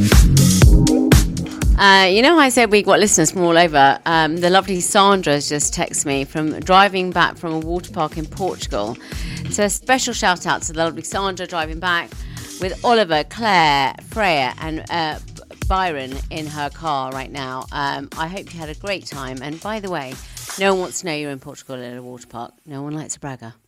I said we got listeners from all over. The lovely Sandra has just texted me from driving back from a water park in Portugal. So a special shout out to the lovely Sandra driving back with Oliver, Claire, Freya and Byron in her car right now. I hope you had a great time. And by the way, no one wants to know you're in Portugal at a water park. No one likes a bragger.